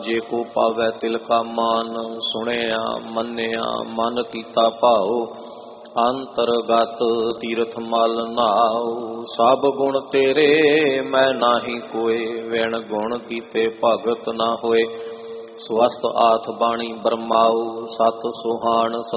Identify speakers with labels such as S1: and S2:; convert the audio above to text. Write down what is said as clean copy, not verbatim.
S1: जे को पावै तिल का मान। सुनिया मन्निया मन कीता भाओ, अंतरगत तीरथ मल नाओ। सब गुण तेरे मैं नाही कोय, विण गुण कीते भगत ना होए। स्वस्थ आथ बाणी बरमाओ, सत सुहान